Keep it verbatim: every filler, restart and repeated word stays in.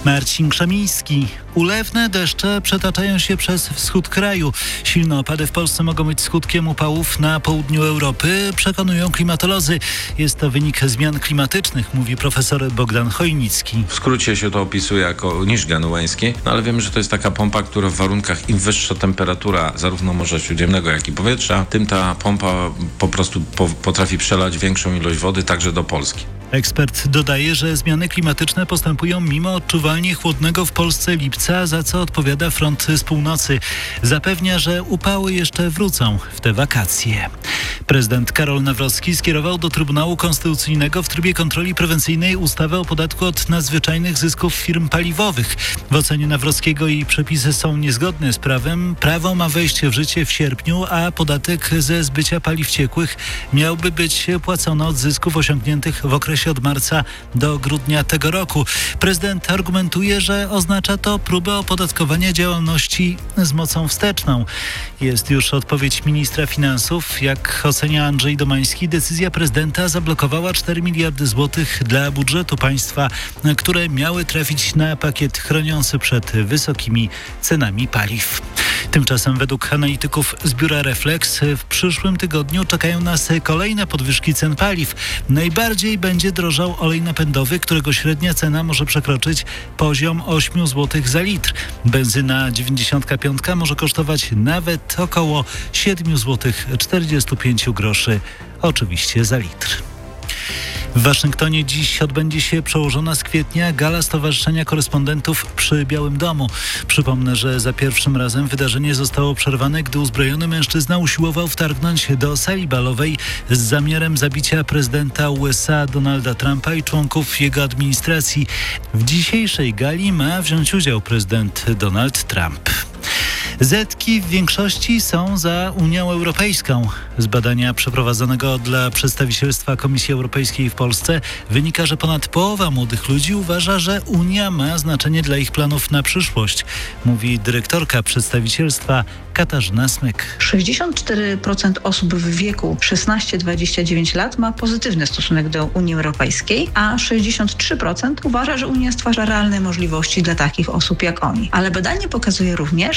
Marcin Krzemiński. Ulewne deszcze przetaczają się przez wschód kraju. Silne opady w Polsce mogą być skutkiem upałów na południu Europy, przekonują klimatolodzy. Jest to wynik zmian klimatycznych, mówi profesor Bogdan Chojnicki. W skrócie się to opisuje jako niż genueński, no ale wiemy, że to jest taka pompa, która w warunkach im wyższa temperatura zarówno Morza Śródziemnego, jak i powietrza, tym ta pompa po prostu po, potrafi przelać większą ilość wody także do Polski. Ekspert dodaje, że zmiany klimatyczne postępują mimo odczuwalnie chłodnego w Polsce lipca, za co odpowiada front z północy. Zapewnia, że upały jeszcze wrócą w te wakacje. Prezydent Karol Nawrocki skierował do Trybunału Konstytucyjnego w trybie kontroli prewencyjnej ustawę o podatku od nadzwyczajnych zysków firm paliwowych. W ocenie Nawrockiego jej przepisy są niezgodne z prawem. Prawo ma wejść w życie w sierpniu, a podatek ze zbycia paliw ciekłych miałby być płacony od zysków osiągniętych w okresie od marca do grudnia tego roku. Prezydent argumentuje, że oznacza to próbę opodatkowania działalności z mocą wsteczną. Jest już odpowiedź ministra finansów. Jak ocenia Andrzej Domański, decyzja prezydenta zablokowała cztery miliardy złotych dla budżetu państwa, które miały trafić na pakiet chroniący przed wysokimi cenami paliw. Tymczasem według analityków z biura Reflex w przyszłym tygodniu czekają nas kolejne podwyżki cen paliw. Najbardziej będzie drożał olej napędowy, którego średnia cena może przekroczyć poziom osiem złotych za litr. Benzyna dziewięćdziesiąt pięć może kosztować nawet około siedem złotych czterdzieści pięć groszy, oczywiście za litr. W Waszyngtonie dziś odbędzie się przełożona z kwietnia gala Stowarzyszenia Korespondentów przy Białym Domu. Przypomnę, że za pierwszym razem wydarzenie zostało przerwane, gdy uzbrojony mężczyzna usiłował wtargnąć do sali balowej z zamiarem zabicia prezydenta U S A Donalda Trumpa i członków jego administracji. W dzisiejszej gali ma wziąć udział prezydent Donald Trump. Zetki w większości są za Unią Europejską. Z badania przeprowadzonego dla przedstawicielstwa Komisji Europejskiej w Polsce wynika, że ponad połowa młodych ludzi uważa, że Unia ma znaczenie dla ich planów na przyszłość, mówi dyrektorka przedstawicielstwa Katarzyna Smyk. sześćdziesiąt cztery procent osób w wieku szesnaście do dwudziestu dziewięciu lat ma pozytywny stosunek do Unii Europejskiej, a sześćdziesiąt trzy procent uważa, że Unia stwarza realne możliwości dla takich osób jak oni. Ale badanie pokazuje również,